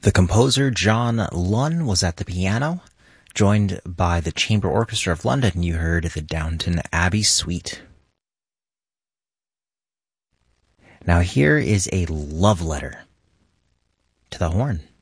The composer John Lunn was at the piano, joined by the Chamber Orchestra of London. You heard the Downton Abbey Suite. Now here is a love letter to the horn.